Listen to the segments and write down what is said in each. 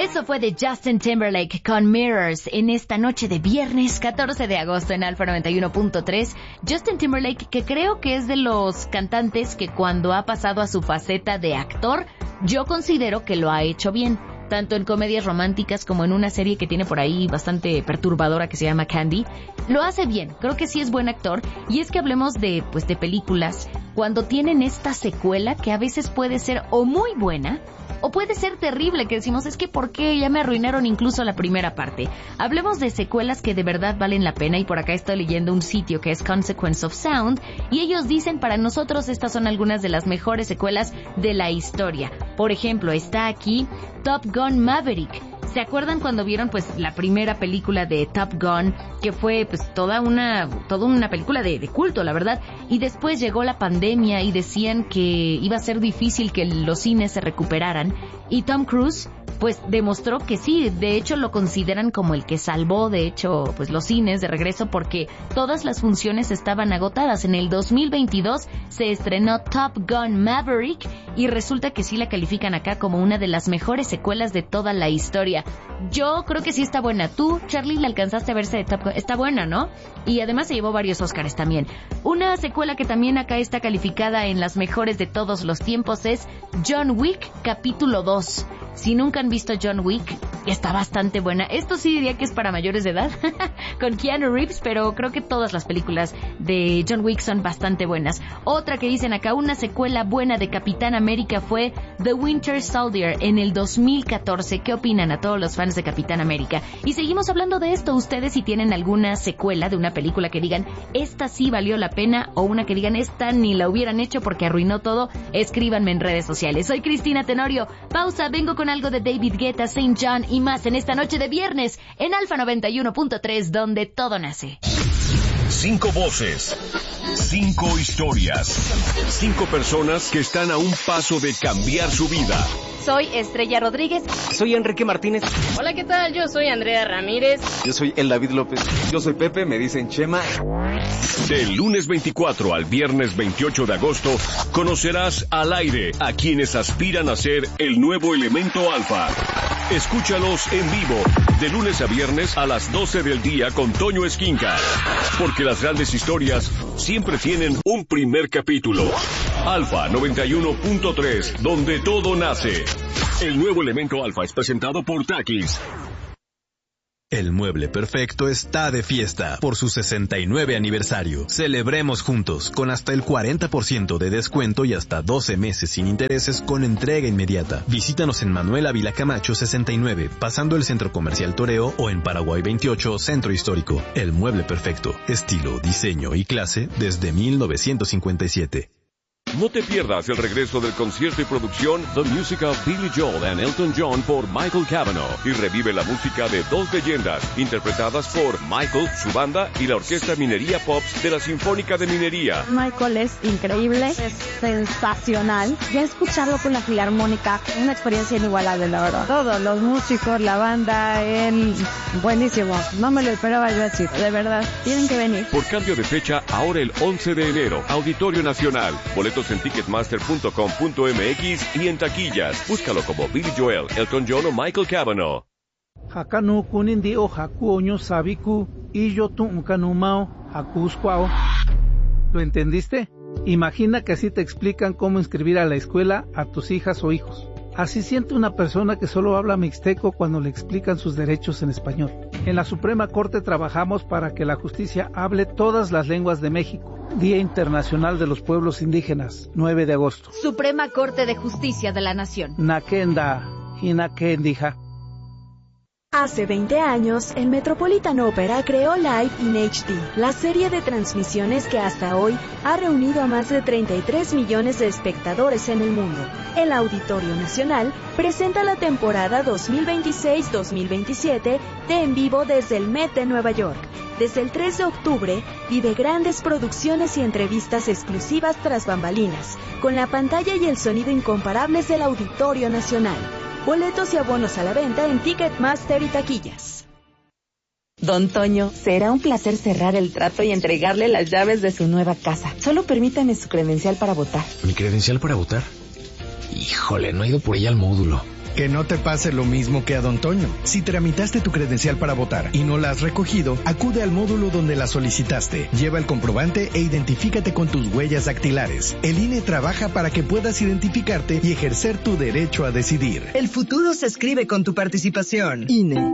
Eso fue de Justin Timberlake con Mirrors en esta noche de viernes 14 de agosto en Alfa 91.3. Justin Timberlake, que creo que es de los cantantes que cuando ha pasado a su faceta de actor, yo considero que lo ha hecho bien. Tanto en comedias románticas como en una serie que tiene por ahí bastante perturbadora que se llama Candy. Lo hace bien, creo que sí es buen actor. Y es que hablemos de películas, cuando tienen esta secuela que a veces puede ser o muy buena o puede ser terrible, que decimos, es que ¿por qué? Ya me arruinaron incluso la primera parte. Hablemos de secuelas que de verdad valen la pena, y por acá estoy leyendo un sitio que es Consequence of Sound, y ellos dicen, para nosotros estas son algunas de las mejores secuelas de la historia. Por ejemplo, está aquí Top Gun Maverick. ¿Se acuerdan cuando vieron la primera película de Top Gun, que fue toda una película de culto, la verdad? Y después llegó la pandemia y decían que iba a ser difícil que los cines se recuperaran, y Tom Cruise demostró que sí. De hecho lo consideran como el que salvó los cines de regreso, porque todas las funciones estaban agotadas. En el 2022 se estrenó Top Gun Maverick y resulta que sí la califican acá como una de las mejores secuelas de toda la historia. Yo creo que sí está buena. Tú, Charlie, la alcanzaste a verse de Top Gun. Está buena, ¿no? Y además se llevó varios Óscares también. Una secuela que también acá está calificada en las mejores de todos los tiempos es John Wick Capítulo 2. Si nunca han visto John Wick, está bastante buena. Esto sí diría que es para mayores de edad, con Keanu Reeves, pero creo que todas las películas de John Wick son bastante buenas. Otra que dicen acá, una secuela buena de Capitán América fue The Winter Soldier en el 2014. ¿Qué opinan a todos los fans de Capitán América? Y seguimos hablando de esto. Ustedes, si tienen alguna secuela de una película que digan, esta sí valió la pena, o una que digan, esta ni la hubieran hecho porque arruinó todo, escríbanme en redes sociales. Soy Cristina Tenorio. Pausa, vengo con algo de David Guetta, St. John y más en esta noche de viernes en Alfa 91.3, donde todo nace. 5 voces, 5 historias, 5 personas que están a un paso de cambiar su vida. Soy Estrella Rodríguez. Soy Enrique Martínez. Hola, ¿qué tal? Yo soy Andrea Ramírez. Yo soy el David López. Yo soy Pepe, me dicen Chema. Del lunes 24 al viernes 28 de agosto, conocerás al aire a quienes aspiran a ser el nuevo elemento alfa. Escúchalos en vivo, de lunes a viernes a las 12 del día con Toño Esquinca. Porque las grandes historias siempre tienen un primer capítulo. Alfa 91.3, donde todo nace. El nuevo elemento alfa es presentado por Takis. El Mueble Perfecto está de fiesta por su 69 aniversario. Celebremos juntos con hasta el 40% de descuento y hasta 12 meses sin intereses con entrega inmediata. Visítanos en Manuel Ávila Camacho 69, pasando el Centro Comercial Toreo, o en Paraguay 28, Centro Histórico. El Mueble Perfecto, estilo, diseño y clase desde 1957. No te pierdas el regreso del concierto y producción The Music of Billy Joel and Elton John por Michael Cavanaugh, y revive la música de dos leyendas interpretadas por Michael, su banda y la Orquesta Minería Pops de la Sinfónica de Minería. Michael es increíble, es sensacional. Ya escucharlo con la Filarmónica, una experiencia inigualable, la verdad. Todos los músicos, la banda, él, buenísimo. No me lo esperaba yo así, de verdad. Tienen que venir. Por cambio de fecha, ahora el 11 de enero, Auditorio Nacional. Boletos en ticketmaster.com.mx y en taquillas. Búscalo como Billy Joel, Elton John o Michael Cavanaugh. Hakanu kunindi o haku oño sabiku y yo tu ukanumao hakusquao. ¿Lo entendiste? Imagina que así te explican cómo inscribir a la escuela a tus hijas o hijos. Así siente una persona que solo habla mixteco cuando le explican sus derechos en español. En la Suprema Corte trabajamos para que la justicia hable todas las lenguas de México. Día Internacional de los Pueblos Indígenas, 9 de agosto. Suprema Corte de Justicia de la Nación. Nakenda, Hinakendija. Hace 20 años, el Metropolitan Opera creó Live in HD, la serie de transmisiones que hasta hoy ha reunido a más de 33 millones de espectadores en el mundo. El Auditorio Nacional presenta la temporada 2026-2027 de En Vivo desde el Met de Nueva York. Desde el 3 de octubre, vive grandes producciones y entrevistas exclusivas tras bambalinas, con la pantalla y el sonido incomparables del Auditorio Nacional. Boletos y abonos a la venta en Ticketmaster y taquillas. Don Toño, será un placer cerrar el trato y entregarle las llaves de su nueva casa. Solo permítame su credencial para votar. ¿Mi credencial para votar? Híjole, no he ido por ella al módulo. Que no te pase lo mismo que a Don Toño. Si tramitaste tu credencial para votar y no la has recogido, acude al módulo donde la solicitaste. Lleva el comprobante e identifícate con tus huellas dactilares. El INE trabaja para que puedas identificarte y ejercer tu derecho a decidir. El futuro se escribe con tu participación. INE.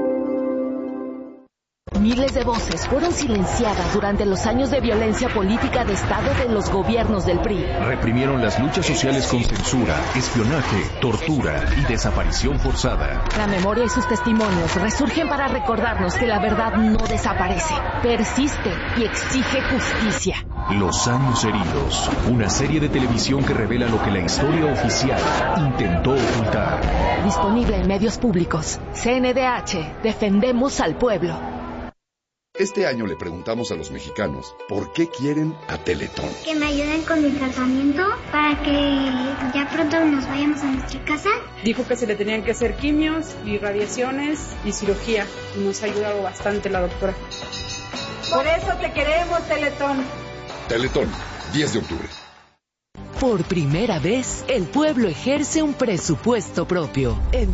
Miles de voces fueron silenciadas durante los años de violencia política de Estado de los gobiernos del PRI. Reprimieron las luchas sociales con censura, espionaje, tortura y desaparición forzada. La memoria y sus testimonios resurgen para recordarnos que la verdad no desaparece, persiste y exige justicia. Los años heridos, una serie de televisión que revela lo que la historia oficial intentó ocultar. Disponible en medios públicos. CNDH, defendemos al pueblo. Este año le preguntamos a los mexicanos por qué quieren a Teletón. Que me ayuden con mi tratamiento para que ya pronto nos vayamos a nuestra casa. Dijo que se le tenían que hacer quimios y radiaciones y cirugía. Y nos ha ayudado bastante la doctora. Por eso te queremos, Teletón. Teletón, 10 de octubre. Por primera vez, el pueblo ejerce un presupuesto propio. En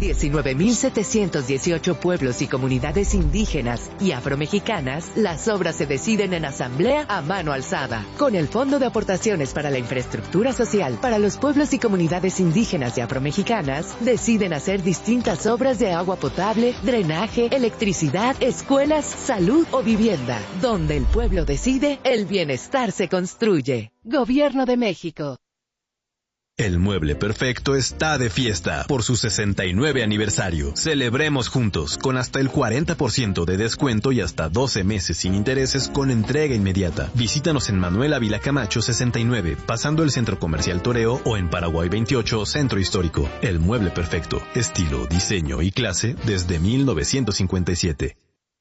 19.718 pueblos y comunidades indígenas y afromexicanas, las obras se deciden en asamblea a mano alzada. Con el Fondo de Aportaciones para la Infraestructura Social para los pueblos y comunidades indígenas y afromexicanas, deciden hacer distintas obras de agua potable, drenaje, electricidad, escuelas, salud o vivienda. Donde el pueblo decide, el bienestar se construye. Gobierno de México. El Mueble Perfecto está de fiesta por su 69 aniversario. Celebremos juntos con hasta el 40% de descuento y hasta 12 meses sin intereses con entrega inmediata. Visítanos en Manuel Ávila Camacho 69, pasando el Centro Comercial Toreo, o en Paraguay 28, Centro Histórico. El Mueble Perfecto, estilo, diseño y clase desde 1957.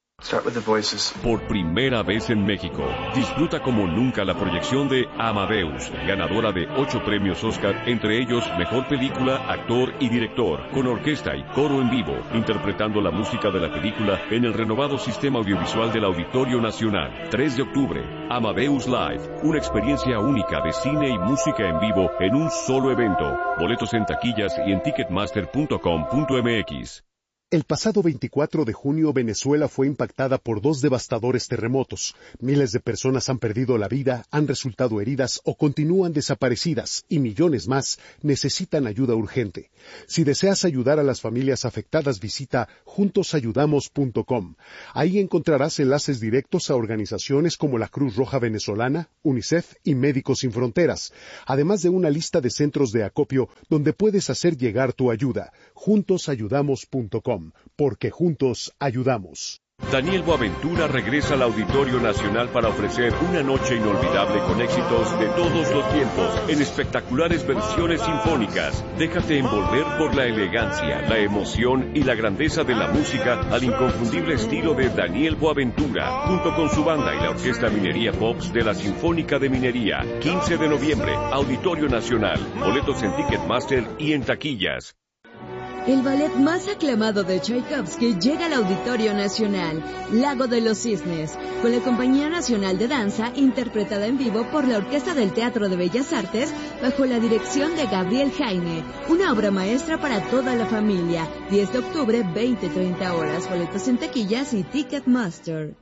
Por primera vez en México, disfruta como nunca la proyección de Amadeus, ganadora de 8 premios Oscar, entre ellos Mejor Película, Actor y Director, con orquesta y coro en vivo, interpretando la música de la película en el renovado sistema audiovisual del Auditorio Nacional. 3 de octubre, Amadeus Live, una experiencia única de cine y música en vivo en un solo evento. Boletos en taquillas y en ticketmaster.com.mx. El pasado 24 de junio, Venezuela fue impactada por 2 devastadores terremotos. Miles de personas han perdido la vida, han resultado heridas o continúan desaparecidas, y millones más necesitan ayuda urgente. Si deseas ayudar a las familias afectadas, visita juntosayudamos.com. Ahí encontrarás enlaces directos a organizaciones como la Cruz Roja Venezolana, UNICEF y Médicos Sin Fronteras, además de una lista de centros de acopio donde puedes hacer llegar tu ayuda. juntosayudamos.com. Porque juntos ayudamos. Daniel Boaventura regresa al Auditorio Nacional para ofrecer una noche inolvidable con éxitos de todos los tiempos en espectaculares versiones sinfónicas. Déjate envolver por la elegancia, la emoción y la grandeza de la música al inconfundible estilo de Daniel Boaventura, junto con su banda y la Orquesta Minería Pops de la Sinfónica de Minería. 15 de noviembre, Auditorio Nacional. Boletos en Ticketmaster y en taquillas. El ballet más aclamado de Tchaikovsky llega al Auditorio Nacional, Lago de los Cisnes, con la Compañía Nacional de Danza, interpretada en vivo por la Orquesta del Teatro de Bellas Artes, bajo la dirección de Gabriel Jaime. Una obra maestra para toda la familia. 10 de octubre, 20-30 horas. Boletos en taquillas y Ticketmaster.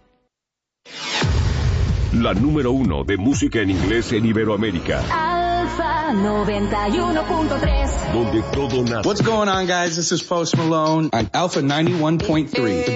La número 1 de música en inglés en Iberoamérica. Alfa 91.3. Donde todo nace. What's going on, guys? This is Post Malone on Alpha 91.3.